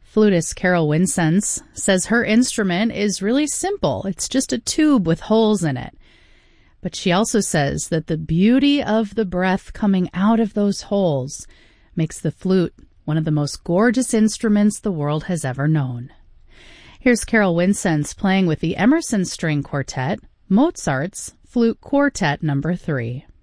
Flutist Carol Winsense says her instrument is really simple. It's just a tube with holes in it. But she also says that the beauty of the breath coming out of those holes makes the flute one of the most gorgeous instruments the world has ever known. Here's Carol Winsense playing with the Emerson String Quartet, Mozart's Flute Quartet No. 3.